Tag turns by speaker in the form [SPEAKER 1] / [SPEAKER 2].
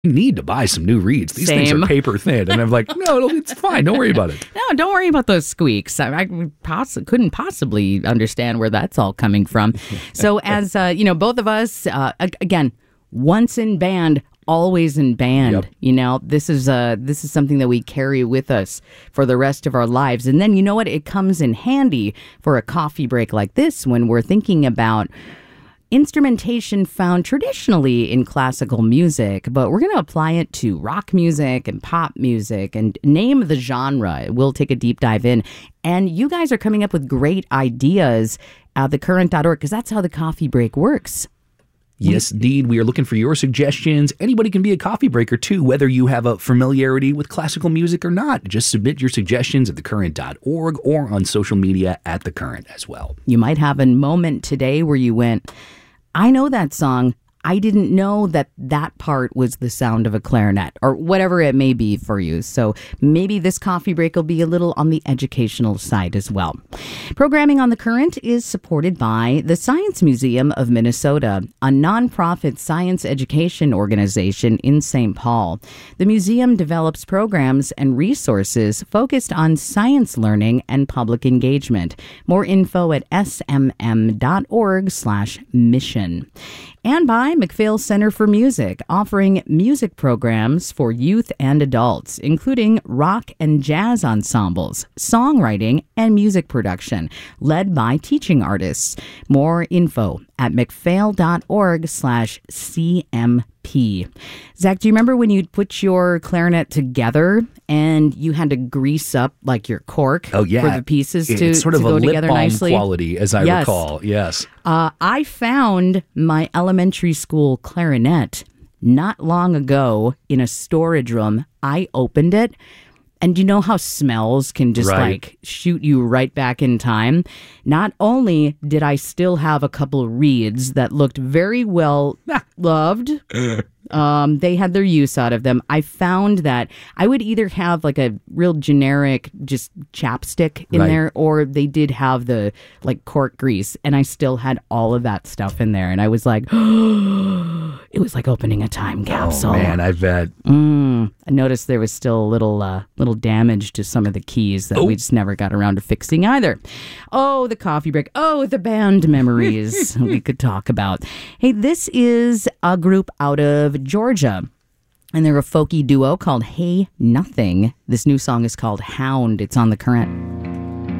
[SPEAKER 1] need to buy some new reeds. These things
[SPEAKER 2] Same.
[SPEAKER 1] are paper thin. And I'm like, no, it's fine. Don't worry about it.
[SPEAKER 2] No, don't worry about those squeaks. I couldn't possibly understand where that's all coming from. So as, both of us, again, once in band, always in band.
[SPEAKER 1] Yep.
[SPEAKER 2] This is something that we carry with us for the rest of our lives. And then, you know what? It comes in handy for a coffee break like this when we're thinking about instrumentation found traditionally in classical music, but we're going to apply it to rock music and pop music and name the genre. We'll take a deep dive in. And you guys are coming up with great ideas at thecurrent.org because that's how the coffee break works.
[SPEAKER 1] Yes, indeed. We are looking for your suggestions. Anybody can be a coffee breaker, too, whether you have a familiarity with classical music or not. Just submit your suggestions at thecurrent.org or on social media at The Current as well.
[SPEAKER 2] You might have a moment today where you went, I know that song. I didn't know that part was the sound of a clarinet or whatever it may be for you. So maybe this coffee break will be a little on the educational side as well. Programming on The Current is supported by the Science Museum of Minnesota, a nonprofit science education organization in St. Paul. The museum develops programs and resources focused on science learning and public engagement. More info at smm.org/mission. And by MacPhail Center for Music, offering music programs for youth and adults, including rock and jazz ensembles, songwriting, and music production, led by teaching artists. More info at macphail.org/CMP. Zach, do you remember when you'd put your clarinet together and you had to grease up like your cork for the pieces to
[SPEAKER 1] sort of
[SPEAKER 2] go
[SPEAKER 1] a lip
[SPEAKER 2] together
[SPEAKER 1] balm
[SPEAKER 2] nicely?
[SPEAKER 1] quality, as I recall. Yes.
[SPEAKER 2] I found my elementary school clarinet not long ago in a storage room. I opened it. And you know how smells can just shoot you right back in time? Not only did I still have a couple of reeds that looked very well loved, they had their use out of them. I found that I would either have like a real generic just chapstick in there, or they did have the like cork grease, and I still had all of that stuff in there. And I was like, it was like opening a time capsule.
[SPEAKER 1] Oh man, I bet.
[SPEAKER 2] I noticed there was still a little damage to some of the keys that we just never got around to fixing either. Oh, the coffee break. Oh, the band memories we could talk about. Hey, this is a group out of Georgia, and they're a folky duo called Hey Nothing. This new song is called Hound. It's on The Current.